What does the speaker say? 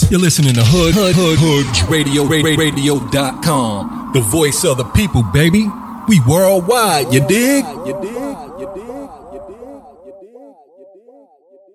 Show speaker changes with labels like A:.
A: You're listening to Hood Radio.com. The voice of the people, baby. We worldwide, you dig?